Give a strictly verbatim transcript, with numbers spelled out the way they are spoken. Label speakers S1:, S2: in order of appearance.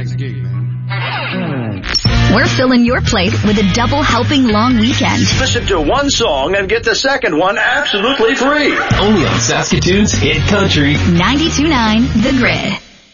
S1: next gig, man.
S2: We're filling your plate with a double helping long weekend.
S3: Listen to one song and get the second one absolutely free.
S4: Only on Saskatoon's Hit Country.
S2: ninety-two point nine The Grid.